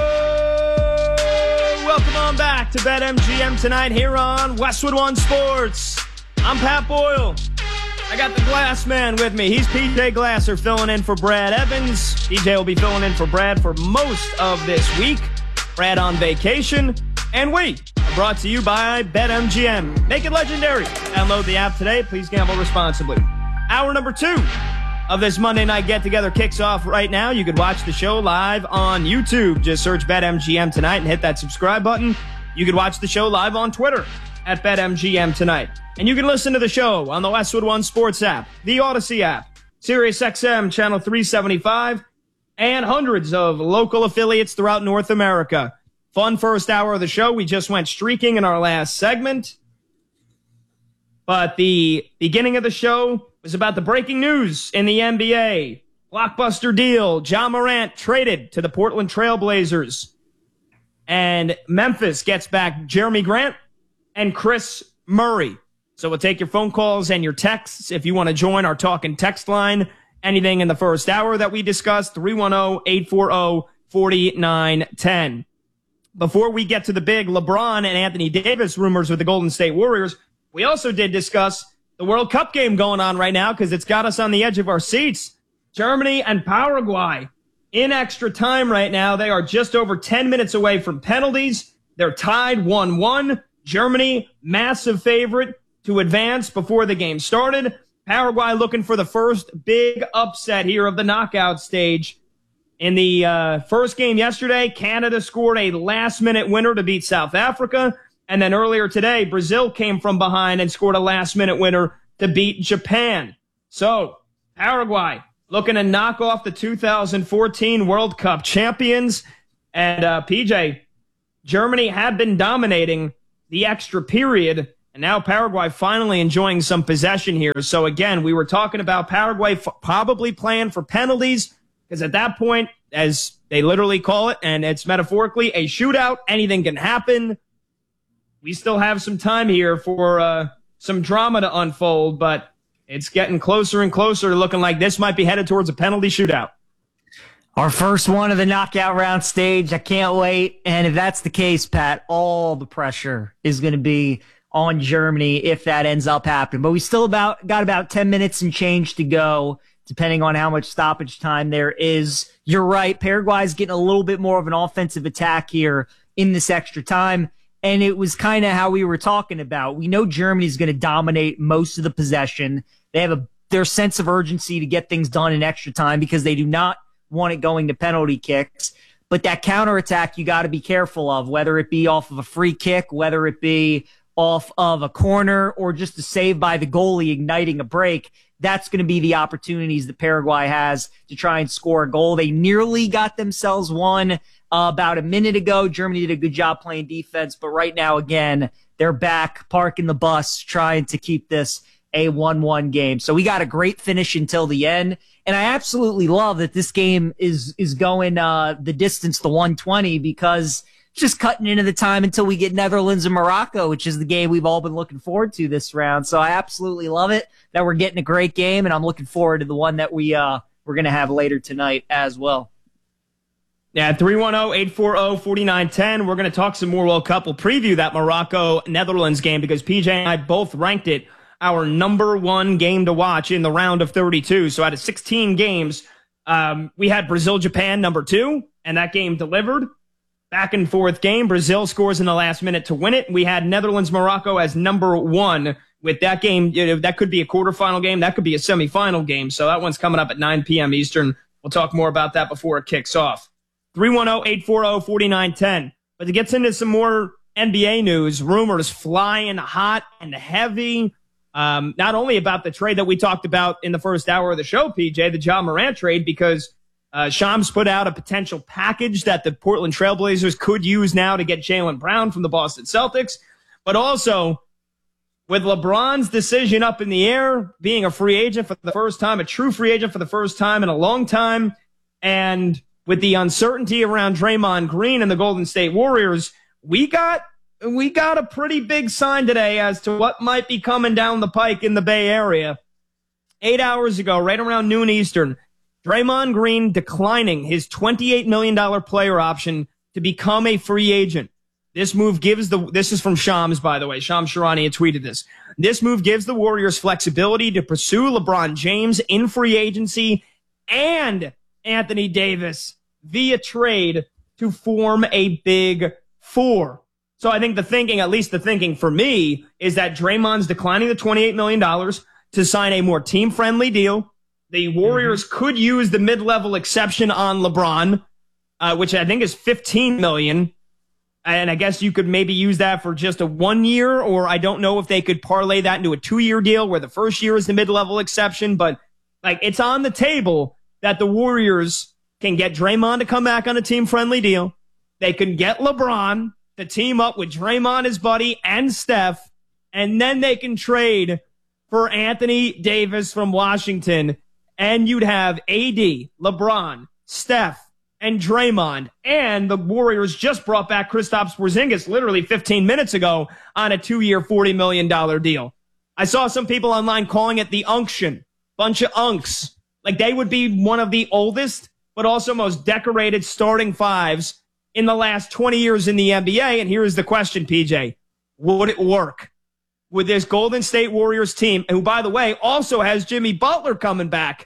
welcome on back to BetMGM Tonight here on Westwood One Sports. I'm Pat Boyle. I got the Glass Man with me. He's P J Glasser filling in for Brad Evans. P J will be filling in for Brad for most of this week. Brad on vacation, and we are brought to you by BetMGM. Make it legendary. Download the app today. Please gamble responsibly. Hour number two of this Monday night get-together kicks off right now. You could watch the show live on YouTube. Just search BetMGM Tonight and hit that subscribe button. You could watch the show live on Twitter at BetMGM Tonight. And you can listen to the show on the Westwood One Sports app, the Odyssey app, SiriusXM Channel three seventy-five, and hundreds of local affiliates throughout North America. Fun first hour of the show. We just went streaking in our last segment. But the beginning of the show was about the breaking news in the N B A. Blockbuster deal. Ja Morant traded to the Portland Trail Blazers. And Memphis gets back Jeremy Grant and Chris Murray. So we'll take your phone calls and your texts if you want to join our talk and text line. Anything in the first hour that we discussed, three one zero, eight four zero, four nine one zero. Before we get to the big LeBron and Anthony Davis rumors with the Golden State Warriors, we also did discuss the World Cup game going on right now because it's got us on the edge of our seats. Germany and Paraguay in extra time right now. They are just over ten minutes away from penalties. They're tied one one. Germany, massive favorite to advance before the game started. Paraguay looking for the first big upset here of the knockout stage. In the uh, first game yesterday, Canada scored a last-minute winner to beat South Africa. And then earlier today, Brazil came from behind and scored a last-minute winner to beat Japan. So, Paraguay looking to knock off the two thousand fourteen World Cup champions. And uh, P J, Germany had been dominating the extra period, and now Paraguay finally enjoying some possession here. So again, we were talking about Paraguay f- probably playing for penalties, because at that point, as they literally call it, and it's metaphorically a shootout, anything can happen. We still have some time here for uh, some drama to unfold, but it's getting closer and closer, looking like this might be headed towards a penalty shootout. Our first one of the knockout round stage. I can't wait. And if that's the case, Pat, all the pressure is going to be on Germany if that ends up happening. But we still about got about ten minutes and change to go, depending on how much stoppage time there is. You're right. Paraguay's getting a little bit more of an offensive attack here in this extra time. And it was kind of how we were talking about. We know Germany's going to dominate most of the possession. They have a their sense of urgency to get things done in extra time because they do not want it going to penalty kicks. But that counterattack you got to be careful of, whether it be off of a free kick, whether it be off of a corner, or just a save by the goalie igniting a break. That's going to be the opportunities that Paraguay has to try and score a goal. They nearly got themselves one uh, about a minute ago. Germany did a good job playing defense, but right now, again, they're back parking the bus, trying to keep this a one one game. So we got a great finish until the end. And I absolutely love that this game is is going uh, the distance to one twenty, because it's just cutting into the time until we get Netherlands and Morocco, which is the game we've all been looking forward to this round. So I absolutely love it that we're getting a great game, and I'm looking forward to the one that we, uh, we're going to have later tonight as well. Yeah, three one zero, eight four zero, four nine one zero. We're going to talk some more World Cup. We'll preview that Morocco-Netherlands game because P J and I both ranked it our number one game to watch in the round of thirty-two. So out of sixteen games, um, we had Brazil-Japan number two, and that game delivered. Back and forth game. Brazil scores in the last minute to win it. We had Netherlands-Morocco as number one. With that game, you know, that could be a quarterfinal game. That could be a semifinal game. So that one's coming up at nine p.m. Eastern. We'll talk more about that before it kicks off. three one zero, eight four zero, four nine one zero. But to get into some more N B A news, rumors flying hot and heavy. Um, not only about the trade that we talked about in the first hour of the show, P J, the Ja Morant trade, because uh, Shams put out a potential package that the Portland Trailblazers could use now to get Jaylen Brown from the Boston Celtics. But also, with LeBron's decision up in the air, being a free agent for the first time, a true free agent for the first time in a long time, and with the uncertainty around Draymond Green and the Golden State Warriors, we got we got a pretty big sign today as to what might be coming down the pike in the Bay Area. Eight hours ago, right around noon Eastern, Draymond Green declining his twenty-eight million dollars player option to become a free agent. This move gives the, this is from Shams, by the way. Shams Charania had tweeted this. This move gives the Warriors flexibility to pursue LeBron James in free agency and Anthony Davis via trade to form a big four. So I think the thinking, at least the thinking for me, is that Draymond's declining the twenty-eight million dollars to sign a more team-friendly deal. The Warriors mm-hmm. could use the mid-level exception on LeBron, uh, which I think is fifteen million dollars. And I guess you could maybe use that for just a one year, or I don't know if they could parlay that into a two-year deal where the first year is the mid-level exception. But like, it's on the table that the Warriors can get Draymond to come back on a team-friendly deal. They can get LeBron to team up with Draymond, his buddy, and Steph, and then they can trade for Anthony Davis from Washington, and you'd have A D, LeBron, Steph, and Draymond, and the Warriors just brought back Kristaps Porzingis literally fifteen minutes ago on a two-year, forty million dollars deal. I saw some people online calling it the unction. Bunch of unks. Like, they would be one of the oldest, but also most decorated starting fives in the last twenty years in the N B A. And here is the question, P J. Would it work? With this Golden State Warriors team, who, by the way, also has Jimmy Butler coming back,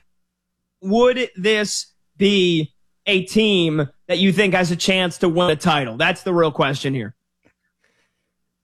would this be a team that you think has a chance to win a title? That's the real question here.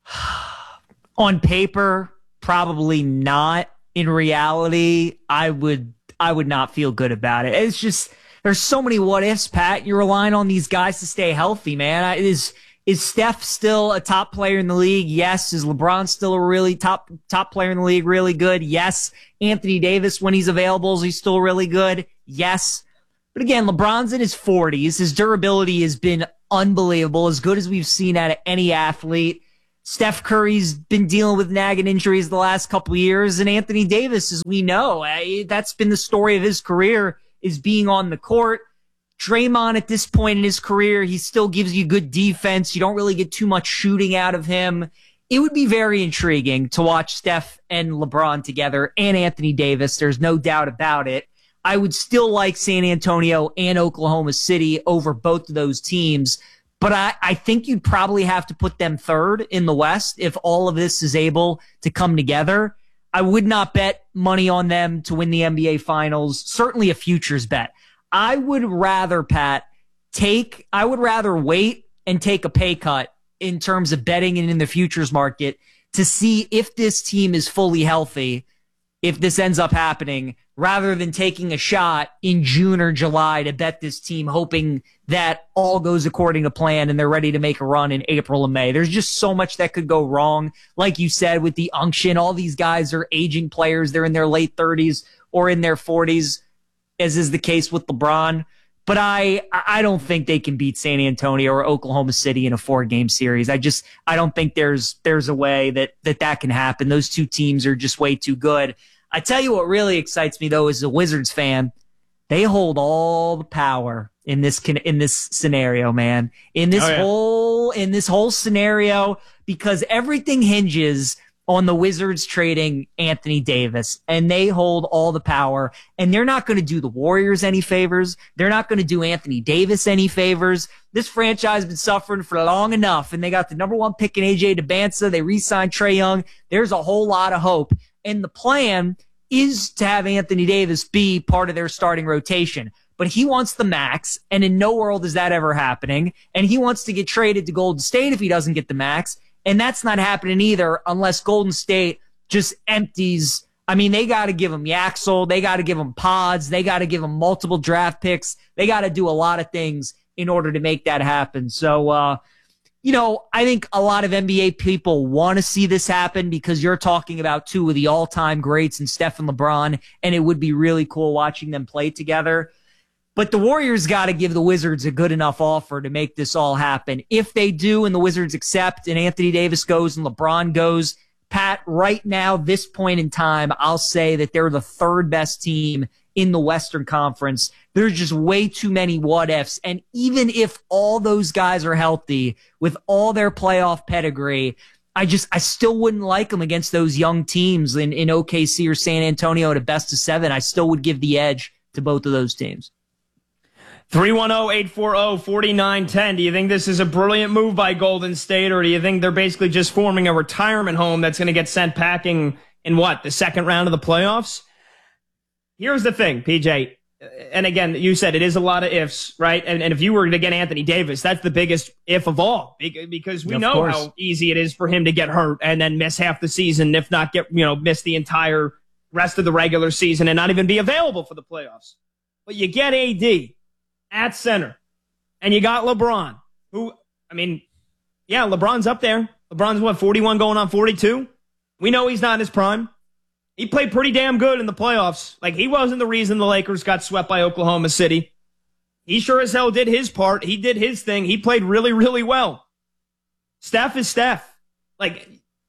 On paper, probably not. In reality, I would I would not feel good about it. It's just there's so many what ifs, Pat. You're relying on these guys to stay healthy, man. Is is Steph still a top player in the league? Yes. Is LeBron still a really top top player in the league? Really good? Yes. Anthony Davis, when he's available, is he still really good? Yes. But again, LeBron's in his forties. His durability has been unbelievable, as good as we've seen out of any athlete. Steph Curry's been dealing with nagging injuries the last couple of years, and Anthony Davis, as we know, that's been the story of his career, is being on the court. Draymond, at this point in his career, he still gives you good defense. You don't really get too much shooting out of him. It would be very intriguing to watch Steph and LeBron together, and Anthony Davis. There's no doubt about it. I would still like San Antonio and Oklahoma City over both of those teams. But I, I think you'd probably have to put them third in the West if all of this is able to come together. I would not bet money on them to win the N B A Finals. Certainly a futures bet. I would rather, Pat, take, I would rather wait and take a pay cut in terms of betting and in the futures market to see if this team is fully healthy, if this ends up happening, rather than taking a shot in June or July to bet this team, hoping that all goes according to plan and they're ready to make a run in April and May. There's just so much that could go wrong. Like you said, with the unction, all these guys are aging players. They're in their late thirties or in their forties, as is the case with LeBron. But I, I don't think they can beat San Antonio or Oklahoma City in a four-game series. I just, I don't think there's, there's a way that, that that can happen. Those two teams are just way too good. I tell you what really excites me, though, as a Wizards fan, they hold all the power in this in this scenario, man. In this oh, yeah. whole in this whole scenario, because everything hinges on the Wizards trading Anthony Davis, and they hold all the power. And they're not going to do the Warriors any favors. They're not going to do Anthony Davis any favors. This franchise has been suffering for long enough, and they got the number one pick in A J Debinsa. They re-signed Trae Young. There's a whole lot of hope. And the plan is to have Anthony Davis be part of their starting rotation. But he wants the max, and in no world is that ever happening. And he wants to get traded to Golden State if he doesn't get the max. And that's not happening either unless Golden State just empties. I mean, they got to give him Yaxel. They got to give him pods. They got to give him multiple draft picks. They got to do a lot of things in order to make that happen. So, uh, you know, I think a lot of N B A people want to see this happen because you're talking about two of the all-time greats in Steph and LeBron, and it would be really cool watching them play together. But the Warriors got to give the Wizards a good enough offer to make this all happen. If they do and the Wizards accept and Anthony Davis goes and LeBron goes, Pat, right now, this point in time, I'll say that they're the third best team in the Western Conference. There's just way too many what ifs. And even if all those guys are healthy with all their playoff pedigree, I just, I still wouldn't like them against those young teams in, in O K C or San Antonio at a best of seven. I still would give the edge to both of those teams. three one zero, eight four zero, four nine one zero. Do you think this is a brilliant move by Golden State, or do you think they're basically just forming a retirement home that's going to get sent packing in what, the second round of the playoffs? Here's the thing, P J, and again, you said it is a lot of ifs, right? And, and if you were to get Anthony Davis, that's the biggest if of all, because we of know course. how easy it is for him to get hurt and then miss half the season, if not get, you know, miss the entire rest of the regular season and not even be available for the playoffs. But you get A D at center, and you got LeBron, who, I mean, yeah, LeBron's up there. LeBron's what, forty-one going on forty-two? We know he's not in his prime. He played pretty damn good in the playoffs. Like, he wasn't the reason the Lakers got swept by Oklahoma City. He sure as hell did his part. He did his thing. He played really, really well. Steph is Steph. Like,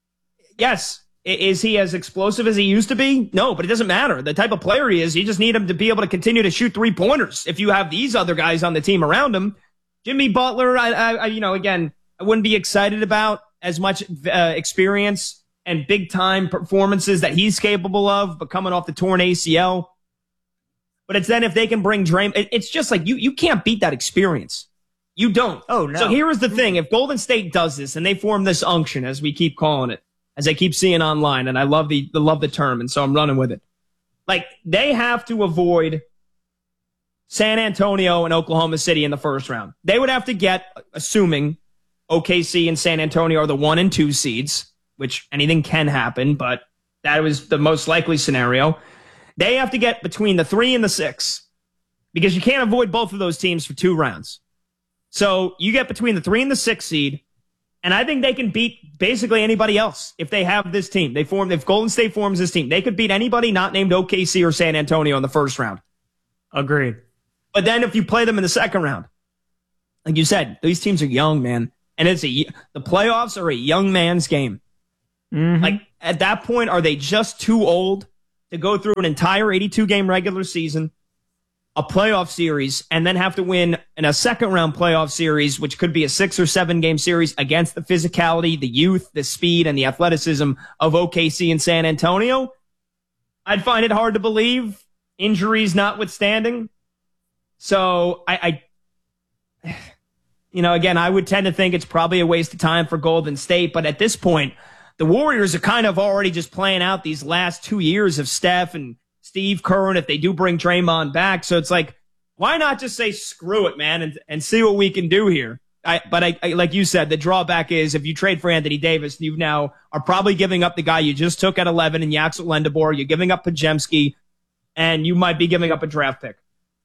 yes, is he as explosive as he used to be? No, but it doesn't matter. The type of player he is, you just need him to be able to continue to shoot three-pointers. If you have these other guys on the team around him, Jimmy Butler, I, I you know, again, I wouldn't be excited about as much uh, experience and big-time performances that he's capable of, but coming off the torn A C L. But it's then if they can bring Draymond, it's just like you you can't beat that experience. You don't. Oh, no. So here is the thing. If Golden State does this and they form this unction, as we keep calling it, as I keep seeing online, and I love the, the love the term, and so I'm running with it. Like, they have to avoid San Antonio and Oklahoma City in the first round. They would have to get, assuming O K C and San Antonio are the one and two seeds, which anything can happen, but that was the most likely scenario. They have to get between the three and the six because you can't avoid both of those teams for two rounds. So you get between the three and the six seed, and I think they can beat basically anybody else if they have this team. They form if Golden State forms this team, they could beat anybody not named O K C or San Antonio in the first round. Agreed. But then if you play them in the second round, like you said, these teams are young, man. And it's a, the playoffs are a young man's game. Mm-hmm. Like, at that point, are they just too old to go through an entire eighty-two game regular season, a playoff series, and then have to win in a second-round playoff series, which could be a six- or seven-game series against the physicality, the youth, the speed, and the athleticism of O K C and San Antonio? I'd find it hard to believe, injuries notwithstanding. So, I... I You know, again, I would tend to think it's probably a waste of time for Golden State, but at this point, the Warriors are kind of already just playing out these last two years of Steph and Steve Kerr, and if they do bring Draymond back. So it's like, why not just say, screw it, man, and, and see what we can do here? I, but I, I, like you said, the drawback is if you trade for Anthony Davis, you now are probably giving up the guy you just took at eleven in Yaxel Lendabor. You're giving up Pajemski, and you might be giving up a draft pick.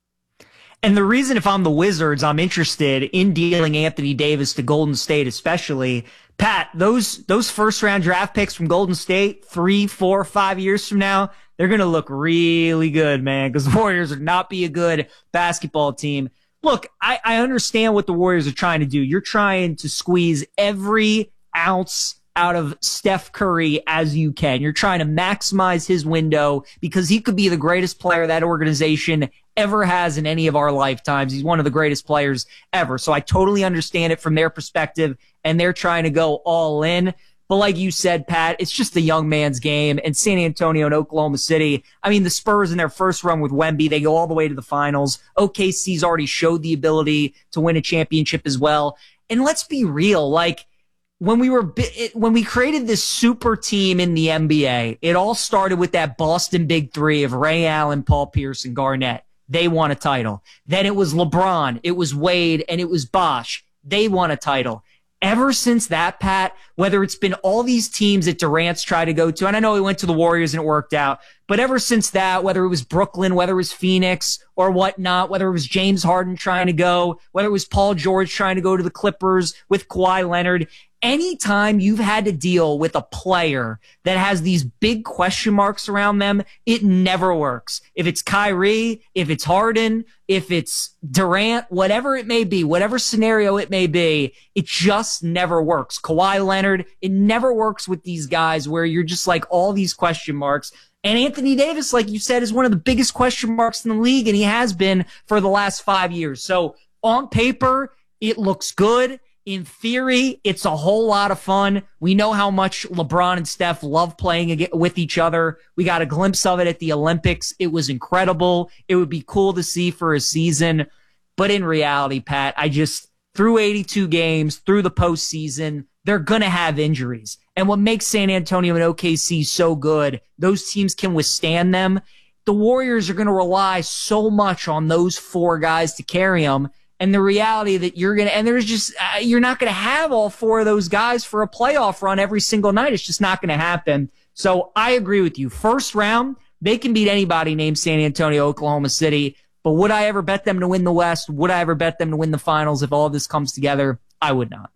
And the reason, if I'm the Wizards, I'm interested in dealing Anthony Davis to Golden State, especially, Pat, those those first round draft picks from Golden State, three, four, five years from now, they're going to look really good, man, because the Warriors are not be a good basketball team. Look, I, I understand what the Warriors are trying to do. You're trying to squeeze every ounce out of Steph Curry as you can. You're trying to maximize his window because he could be the greatest player that organization ever has in any of our lifetimes. He's one of the greatest players ever. So I totally understand it from their perspective, and they're trying to go all in. But like you said, Pat, it's just a young man's game. And San Antonio and Oklahoma City, I mean, the Spurs in their first run with Wemby, they go all the way to the finals. O K C's already showed the ability to win a championship as well. And let's be real, like, When we were, when we created this super team in the N B A, it all started with that Boston big three of Ray Allen, Paul Pierce, and Garnett. They won a title. Then it was LeBron, it was Wade, and it was Bosh. They won a title. Ever since that, Pat, whether it's been all these teams that Durant's tried to go to, and I know he went to the Warriors and it worked out, but ever since that, whether it was Brooklyn, whether it was Phoenix or whatnot, whether it was James Harden trying to go, whether it was Paul George trying to go to the Clippers with Kawhi Leonard, anytime you've had to deal with a player that has these big question marks around them, it never works. If it's Kyrie, if it's Harden, if it's Durant, whatever it may be, whatever scenario it may be, it just never works. Kawhi Leonard, it never works with these guys where you're just like all these question marks. And Anthony Davis, like you said, is one of the biggest question marks in the league, and he has been for the last five years. So on paper, it looks good. In theory, it's a whole lot of fun. We know how much LeBron and Steph love playing with each other. We got a glimpse of it at the Olympics. It was incredible. It would be cool to see for a season. But in reality, Pat, I just, through eighty-two games, through the postseason, they're going to have injuries. And what makes San Antonio and O K C so good, those teams can withstand them. The Warriors are going to rely so much on those four guys to carry them. And the reality that you're going to, and there's just, uh, you're not going to have all four of those guys for a playoff run every single night. It's just not going to happen. So I agree with you. First round, they can beat anybody named San Antonio, Oklahoma City. But would I ever bet them to win the West? Would I ever bet them to win the finals if all of this comes together? I would not.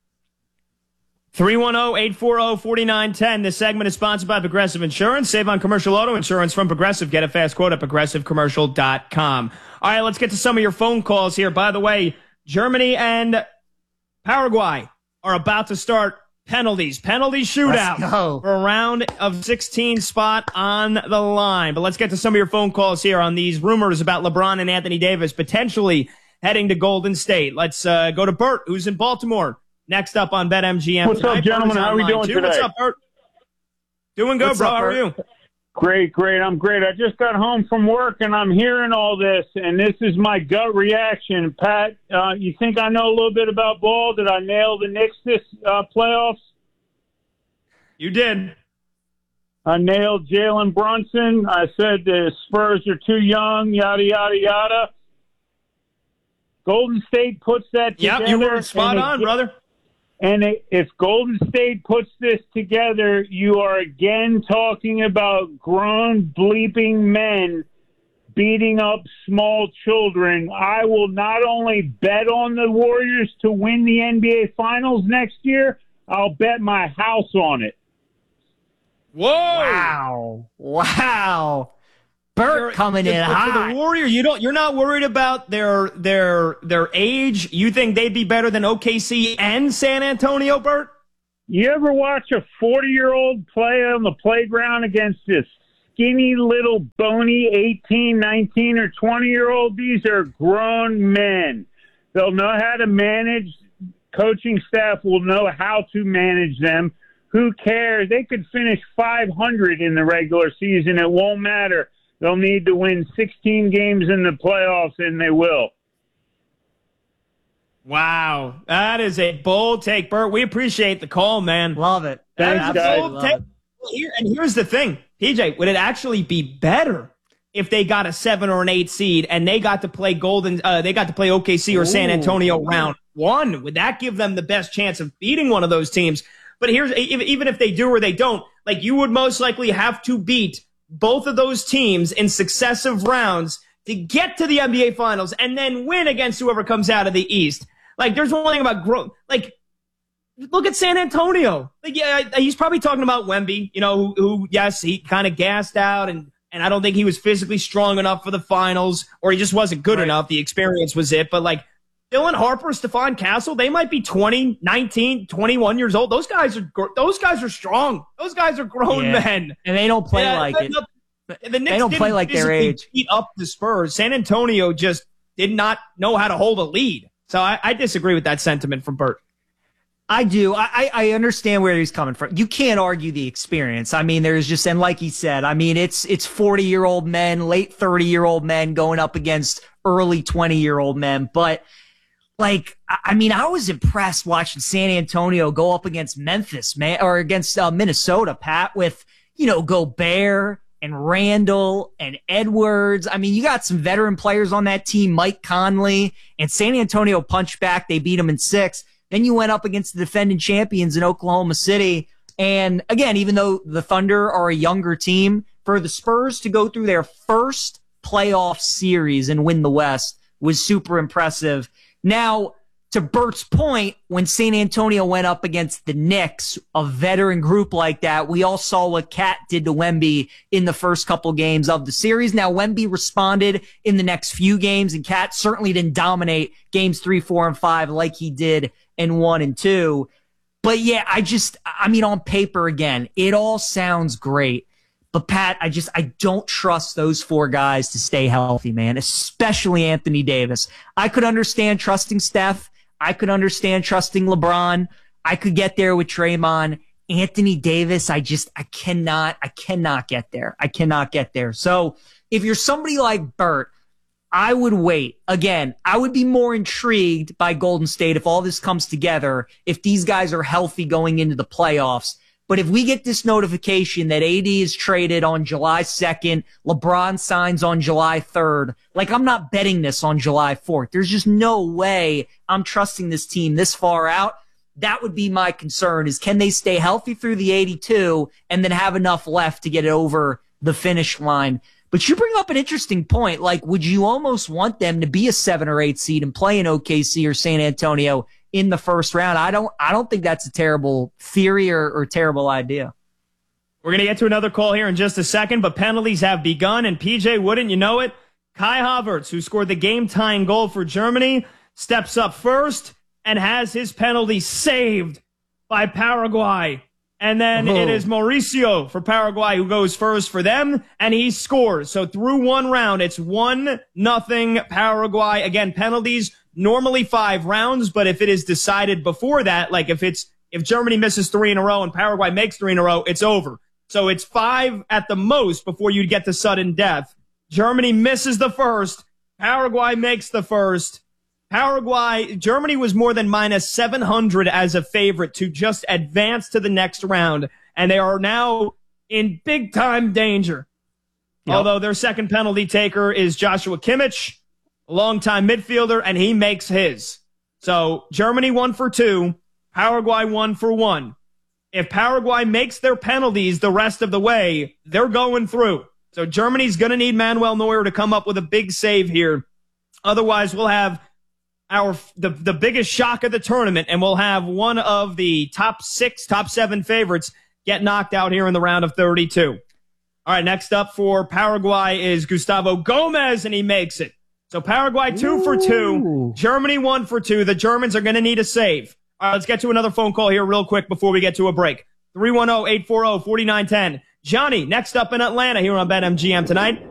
three one zero, eight four zero, four nine one zero. This segment is sponsored by Progressive Insurance. Save on commercial auto insurance from Progressive. Get a fast quote at progressive commercial dot com. All right, let's get to some of your phone calls here. By the way, Germany and Paraguay are about to start penalties. Penalty shootout for a round of sixteen spot on the line. But let's get to some of your phone calls here on these rumors about LeBron and Anthony Davis potentially heading to Golden State. Let's uh, go to Bert, who's in Baltimore. Next up on BetMGM. What's tonight. up, gentlemen? How are we doing too. today? What's up, Bert? Doing good, What's bro. up, How are Bert? you? Great, great. I'm great. I just got home from work, and I'm hearing all this, and this is my gut reaction. Pat, uh, you think I know a little bit about ball? Did I nail the Knicks this uh, playoffs? You did. I nailed Jalen Brunson. I said the Spurs are too young, yada, yada, yada. Golden State puts that together. Yep, you were spot on, it, brother. And if Golden State puts this together, you are again talking about grown bleeping men beating up small children. I will not only bet on the Warriors to win the N B A Finals next year, I'll bet my house on it. Whoa! Wow! Wow! Bert You're, coming in for, hot. For the Warrior, you don't. You're not worried about their their their age. You think they'd be better than O K C and San Antonio, Bert? You ever watch a forty-year-old play on the playground against this skinny little bony eighteen, nineteen, or twenty-year-old? These are grown men. They'll know how to manage. Coaching staff will know how to manage them. Who cares? They could finish five hundred in the regular season. It won't matter. They'll need to win sixteen games in the playoffs, and they will. Wow. That is a bold take, Bert. We appreciate the call, man. Love it. Thanks, That's a guys. bold take. Well, here, and here's the thing, P J, would it actually be better if they got a seven or an eight seed and they got to play Golden, uh, they got to play O K C or San Antonio round one? Would that give them the best chance of beating one of those teams? But here's, even if they do or they don't, like, you would most likely have to beat both of those teams in successive rounds to get to the N B A Finals and then win against whoever comes out of the East. Like, there's one thing about growth. Like, look at San Antonio. Like, yeah, he's probably talking about Wemby, you know, who, who yes, he kind of gassed out, and, and I don't think he was physically strong enough for the finals, or he just wasn't good right. enough. The experience was it. But, like, Dylan Harper, Stephon Castle, they might be twenty, nineteen, twenty-one years old. Those guys are those guys are strong. Those guys are grown yeah. men. And they don't play yeah, like it. The, the Knicks they don't play like their age. Beat up the Spurs. San Antonio just did not know how to hold a lead. So I, I disagree with that sentiment from Bert. I do. I, I understand where he's coming from. You can't argue the experience. I mean, there's just, and like he said, I mean, it's it's forty-year-old men, late thirty-year-old men going up against early twenty-year-old men. But, like, I mean, I was impressed watching San Antonio go up against Memphis, man, or against uh, Minnesota, Pat, with, you know, Gobert and Randall and Edwards. I mean, you got some veteran players on that team, Mike Conley, and San Antonio punched back. They beat them in six. Then you went up against the defending champions in Oklahoma City. And again, even though the Thunder are a younger team, for the Spurs to go through their first playoff series and win the West was super impressive. Now, to Bert's point, when San Antonio went up against the Knicks, a veteran group like that, we all saw what Cat did to Wemby in the first couple games of the series. Now, Wemby responded in the next few games, and Cat certainly didn't dominate games three, four, and five like he did in one and two. But yeah, I just, I mean, on paper, again, it all sounds great. But Pat, I just, I don't trust those four guys to stay healthy, man, especially Anthony Davis. I could understand trusting Steph. I could understand trusting LeBron. I could get there with Draymond. Anthony Davis, I just, I cannot, I cannot get there. I cannot get there. So if you're somebody like Bert, I would wait. Again, I would be more intrigued by Golden State if all this comes together, if these guys are healthy going into the playoffs. But if we get this notification that A D is traded on July second, LeBron signs on July third, like, I'm not betting this on July fourth. There's just no way I'm trusting this team this far out. That would be my concern, is can they stay healthy through the eighty-two and then have enough left to get it over the finish line? But you bring up an interesting point. Like, would you almost want them to be a seven or eight seed and play in O K C or San Antonio in the first round? I don't, I don't think that's a terrible theory or, or terrible idea. We're going to get to another call here in just a second, but penalties have begun. And P J, wouldn't you know it? Kai Havertz, who scored the game-tying goal for Germany, steps up first and has his penalty saved by Paraguay. And then oh. it is Mauricio for Paraguay who goes first for them, and he scores. So through one round, it's one nothing Paraguay. Again, penalties, normally five rounds, but if it is decided before that, like if it's if Germany misses three in a row and Paraguay makes three in a row, it's over. So it's five at the most before you get to sudden death. Germany misses the first. Paraguay makes the first. Paraguay, Germany was more than minus seven hundred as a favorite to just advance to the next round, and they are now in big-time danger. Yep. Although their second penalty taker is Joshua Kimmich, a longtime midfielder, and he makes his. So Germany one for two. Paraguay one for one. If Paraguay makes their penalties the rest of the way, they're going through. So Germany's going to need Manuel Neuer to come up with a big save here. Otherwise, we'll have our the, the biggest shock of the tournament, and we'll have one of the top six, top seven favorites get knocked out here in the round of thirty-two. All right, next up for Paraguay is Gustavo Gomez, and he makes it. So Paraguay two Ooh. for two, Germany one for two. The Germans are going to need a save. All right, let's get to another phone call here real quick before we get to a break. three one zero, eight four zero, four nine one zero. Johnny, next up in Atlanta here on BetMGM tonight.